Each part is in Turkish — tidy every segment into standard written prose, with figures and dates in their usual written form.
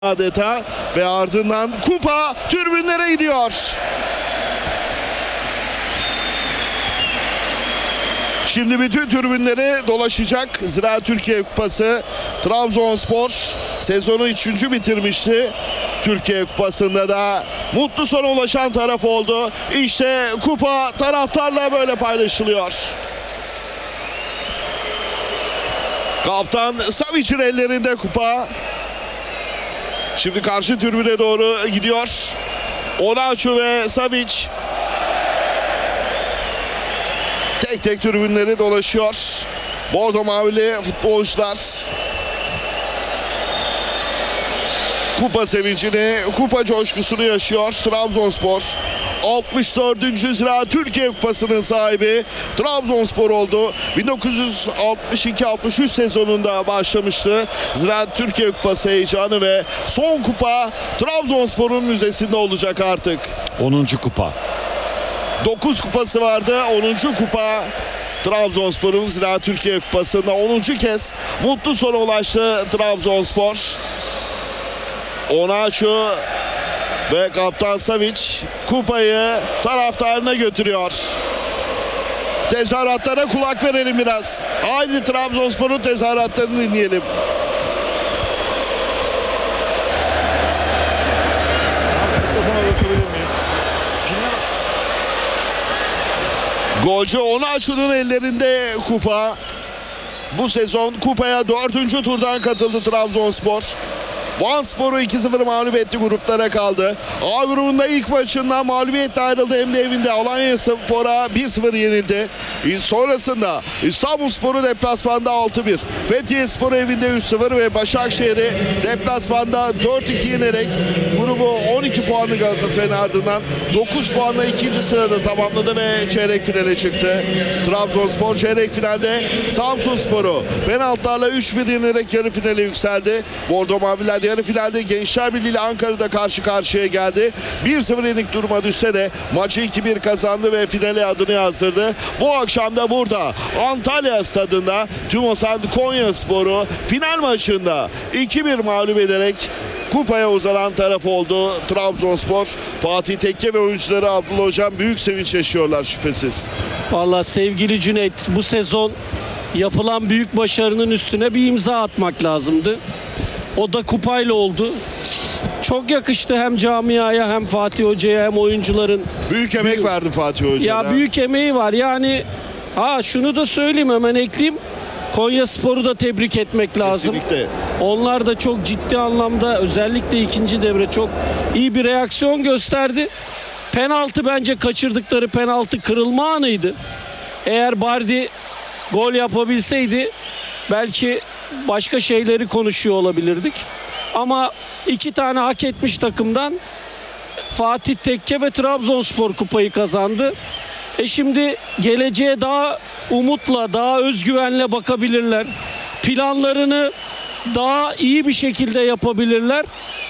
adeta ve ardından kupa tribünlere gidiyor. Şimdi bütün tribünleri dolaşacak. Ziraat Türkiye Kupası. Trabzonspor sezonu 3. bitirmişti. Türkiye Kupası'nda da mutlu sona ulaşan taraf oldu. İşte kupa taraftarla böyle paylaşılıyor. Kaptan Savic'in ellerinde kupa. Şimdi karşı tribüne doğru gidiyor. Onaçu ve Savic tek tek tribünleri dolaşıyor. Bordo mavili futbolcular kupa sevincini, kupa coşkusunu yaşıyor. Trabzonspor 64. Ziraat Türkiye Kupası'nın sahibi Trabzonspor oldu. 1962-63 sezonunda başlamıştı Ziraat Türkiye Kupası heyecanı ve son kupa Trabzonspor'un müzesinde olacak artık. 10. kupa. 9 kupası vardı. 10. kupa Trabzonspor'un Ziraat Türkiye Kupası'nda 10. kez mutlu sona ulaştı Trabzonspor. Onaçu ve kaptan Savic kupayı taraftarına götürüyor. Tezahüratlara kulak verelim biraz. Haydi Trabzonspor'un tezahüratlarını dinleyelim. Golcü Onaçu'nun ellerinde kupa. Bu sezon kupaya 4. turdan katıldı Trabzonspor. Vanspor'u 2-0 mağlup etti, gruplara kaldı. A grubunda ilk maçından mağlubiyetle ayrıldı, hem de evinde Alanyaspor'a 1-0 yenildi. Sonrasında İstanbulspor'u deplasmanda 6-1, Fethiyespor'u evinde 3-0 ve Başakşehir'i deplasmanda 4-2 yenerek grubu 12 puanlı Galatasaray'ın ardından 9 puanla 2. sırada tamamladı ve çeyrek finale çıktı. Trabzonspor çeyrek finalde Samsunspor'u penaltılarla 3-1 yenerek yarı finale yükseldi. Bordo Maviler yarı finalde Gençler Birliği ile Ankara'da karşı karşıya geldi. 1-0 yenik duruma düşse de maçı 2-1 kazandı ve finale adını yazdırdı. Bu akşam da burada Antalya stadında TÜMOSANT Konyaspor'u final maçında 2-1 mağlup ederek kupaya uzanan taraf oldu Trabzonspor. Fatih Tekke ve oyuncuları Abdullah Hocam büyük sevinç yaşıyorlar şüphesiz. Vallahi sevgili Cüneyt, bu sezon yapılan büyük başarının üstüne bir imza atmak lazımdı. O da kupayla oldu. Çok yakıştı hem camiaya hem Fatih Hoca'ya hem oyuncuların. Büyük emek verdi Fatih Hoca. Ya büyük emeği var. Yani şunu da söyleyeyim, hemen ekleyeyim. Konyaspor'u da tebrik etmek lazım. Kesinlikle. Onlar da çok ciddi anlamda, özellikle ikinci devre çok iyi bir reaksiyon gösterdi. Penaltı, bence kaçırdıkları penaltı kırılma anıydı. Eğer Bardi gol yapabilseydi belki başka şeyleri konuşuyor olabilirdik. Ama iki tane hak etmiş takımdan Fatih Tekke ve Trabzonspor kupayı kazandı. Şimdi geleceğe daha umutla, daha özgüvenle bakabilirler. Planlarını daha iyi bir şekilde yapabilirler.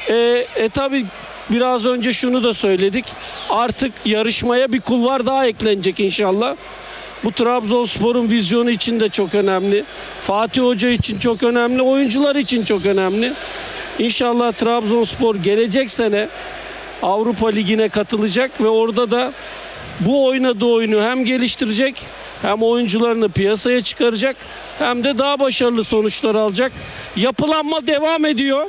Tabii biraz önce şunu da söyledik. Artık yarışmaya bir kulvar daha eklenecek inşallah. Bu Trabzonspor'un vizyonu için de çok önemli. Fatih Hoca için çok önemli. Oyuncular için çok önemli. İnşallah Trabzonspor gelecek sene Avrupa Ligi'ne katılacak ve orada da bu oynadığı oyunu hem geliştirecek, hem oyuncularını piyasaya çıkaracak, hem de daha başarılı sonuçlar alacak. Yapılanma devam ediyor.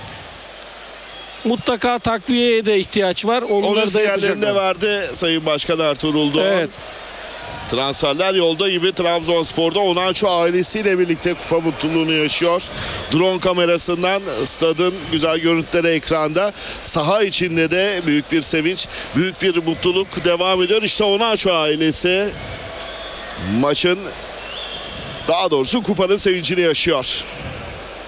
Mutlaka takviyeye de ihtiyaç var. Onun yerlerinde verdi Sayın Başkan Ertuğrul Doğan. Evet. Transferler yolda gibi Trabzonspor'da Onaçu ailesiyle birlikte kupa mutluluğunu yaşıyor. Drone kamerasından stadın güzel görüntüleri ekranda. Saha içinde de büyük bir sevinç, büyük bir mutluluk devam ediyor. İşte Onaçu ailesi maçın, daha doğrusu kupanın sevincini yaşıyor.